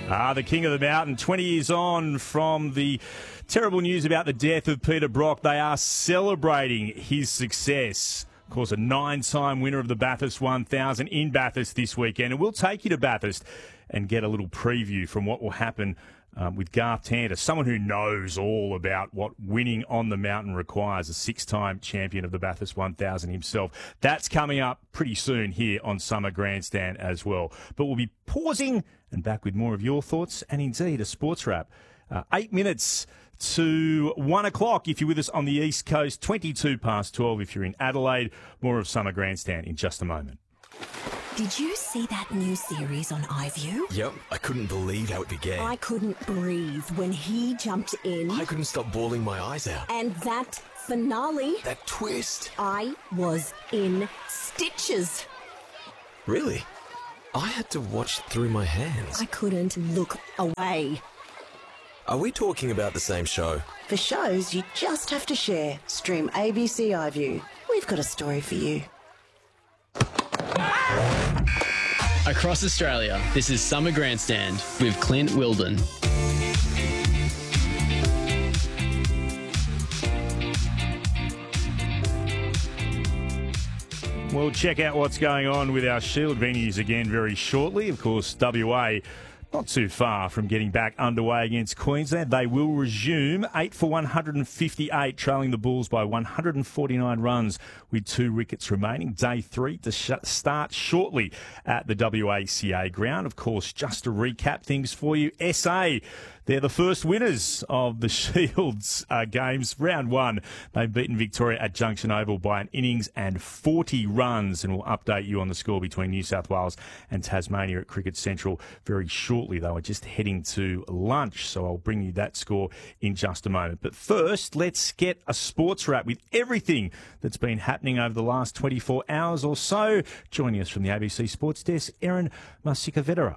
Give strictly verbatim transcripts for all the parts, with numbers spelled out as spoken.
Ah, the King of the Mountain, twenty years on from the terrible news about the death of Peter Brock. They are celebrating his success. Of course, a nine-time winner of the Bathurst one thousand in Bathurst this weekend. And we'll take you to Bathurst and get a little preview from what will happen um, with Garth Tander, someone who knows all about what winning on the mountain requires, a six-time champion of the Bathurst one thousand himself. That's coming up pretty soon here on Summer Grandstand as well. But we'll be pausing and back with more of your thoughts and indeed a sports wrap. Uh, eight minutes to one o'clock if you're with us on the East Coast, twenty-two past twelve if you're in Adelaide. More of Summer Grandstand in just a moment. Did you see that new series on iView? Yep, I couldn't believe how it began. I couldn't breathe when he jumped in. I couldn't stop bawling my eyes out. And that finale. That twist. I was in stitches. Really? I had to watch through my hands. I couldn't look away. Are we talking about the same show? For shows you just have to share. Stream A B C iView. We've got a story for you. Across Australia, this is Summer Grandstand with Clint Wilden. We'll check out what's going on with our Shield venues again very shortly. Of course, W A not too far from getting back underway against Queensland. They will resume eight for one hundred fifty-eight, trailing the Bulls by one hundred forty-nine runs with two wickets remaining. Day three to sh- start shortly at the W A C A ground. Of course, just to recap things for you, S A, they're the first winners of the Shields uh, games. Round one, they've beaten Victoria at Junction Oval by an innings and forty runs, and we'll update you on the score between New South Wales and Tasmania at Cricket Central very shortly. They were just heading to lunch, so I'll bring you that score in just a moment. But first, let's get a sports wrap with everything that's been happening over the last twenty-four hours or so. Joining us from the A B C Sports Desk, Erin Masika-Vedera.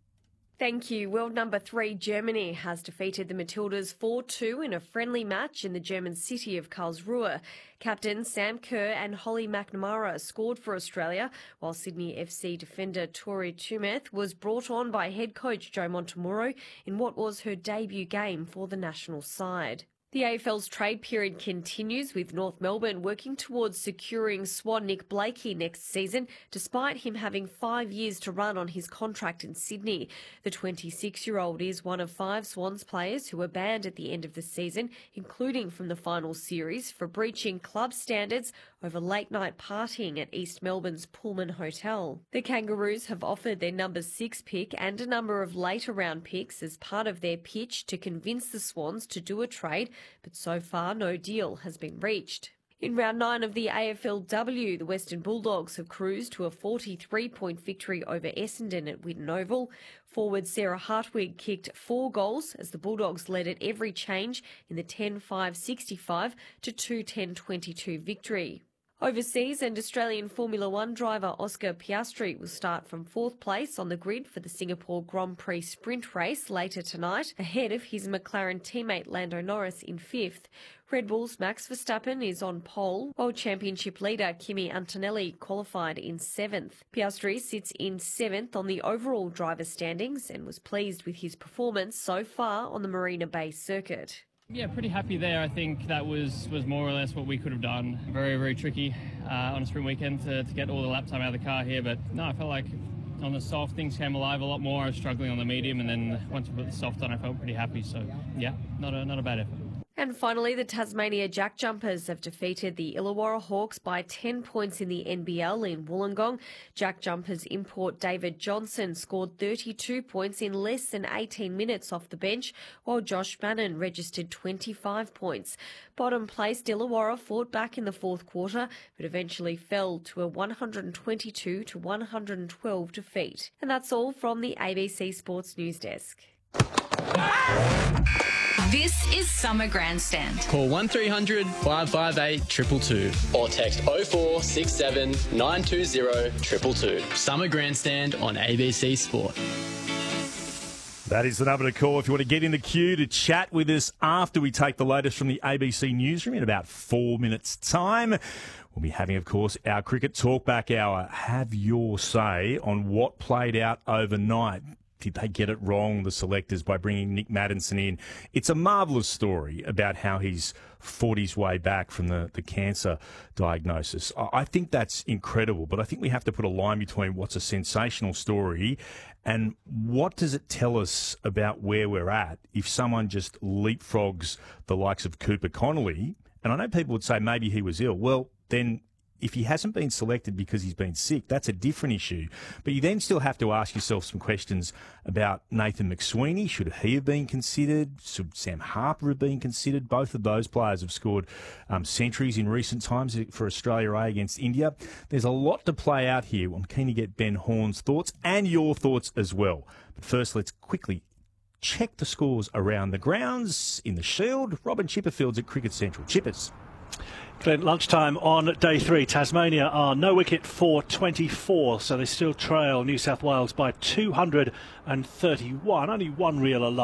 Thank you. World number three Germany has defeated the Matildas four two in a friendly match in the German city of Karlsruhe. Captain Sam Kerr and Holly McNamara scored for Australia, while Sydney F C defender Tori Tumeth was brought on by head coach Joe Montemuro in what was her debut game for the national side. The A F L's trade period continues, with North Melbourne working towards securing Swan Nick Blakey next season, despite him having five years to run on his contract in Sydney. The twenty-six-year-old is one of five Swans players who were banned at the end of the season, including from the final series, for breaching club standards over late-night partying at East Melbourne's Pullman Hotel. The Kangaroos have offered their number six pick and a number of later-round picks as part of their pitch to convince the Swans to do a trade, but so far no deal has been reached. In round nine of the A F L W, the Western Bulldogs have cruised to a forty-three point victory over Essendon at Whitten Oval. Forward Sarah Hartwig kicked four goals as the Bulldogs led at every change in the ten five sixty-five to two ten twenty-two victory. Overseas, and Australian Formula One driver Oscar Piastri will start from fourth place on the grid for the Singapore Grand Prix sprint race later tonight, ahead of his McLaren teammate Lando Norris in fifth. Red Bull's Max Verstappen is on pole, while championship leader Kimi Antonelli qualified in seventh. Piastri sits in seventh on the overall driver standings and was pleased with his performance so far on the Marina Bay circuit. Yeah, pretty happy there. I think that was, was more or less what we could have done. Very, very tricky uh, on a sprint weekend to, to get all the lap time out of the car here. But no, I felt like on the soft things came alive a lot more. I was struggling on the medium, and then once we put the soft on, I felt pretty happy. So yeah, not a, not a bad effort. And finally, the Tasmania Jack Jumpers have defeated the Illawarra Hawks by ten points in the N B L in Wollongong. Jack Jumpers import David Johnson scored thirty-two points in less than eighteen minutes off the bench, while Josh Bannon registered twenty-five points. Bottom placed Illawarra fought back in the fourth quarter, but eventually fell to a one hundred twenty-two to one hundred twelve defeat. And that's all from the A B C Sports News Desk. This is Summer Grandstand. Call one three hundred five five eight two two two or text oh four six seven nine two zero two two two. Summer Grandstand on A B C Sport. That is the number to call if you want to get in the queue to chat with us after we take the latest from the A B C newsroom in about four minutes' time. We'll be having, of course, our Cricket Talkback Hour. Have your say on what played out overnight. did they get it wrong, the selectors, by bringing Nick Maddinson in? It's a marvellous story about how he's fought his way back from the, the cancer diagnosis. I, I think that's incredible, but I think we have to put a line between what's a sensational story and what does it tell us about where we're at if someone just leapfrogs the likes of Cooper Connolly. And I know people would say maybe he was ill. Well, then if he hasn't been selected because he's been sick, that's a different issue. But you then still have to ask yourself some questions about Nathan McSweeney. Should he have been considered? Should Sam Harper have been considered? Both of those players have scored um, centuries in recent times for Australia A against India. There's a lot to play out here. I'm keen to get Ben Horn's thoughts and your thoughts as well. But first, let's quickly check the scores around the grounds in the Shield. Robin Chipperfield's at Cricket Central. Chippers. Glenn, lunchtime on day three. Tasmania are no wicket for twenty-four, so they still trail New South Wales by two hundred thirty-one. Only one real alive.